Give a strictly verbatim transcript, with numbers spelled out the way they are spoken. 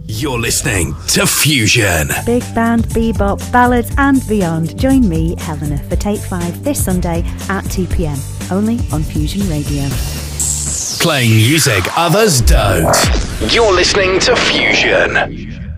You're listening to Fusion. Big band, bebop, ballads and beyond. Join me, Helena, for Take five this Sunday at two p m, only on Fusion Radio. Playing music others don't. You're listening to Fusion.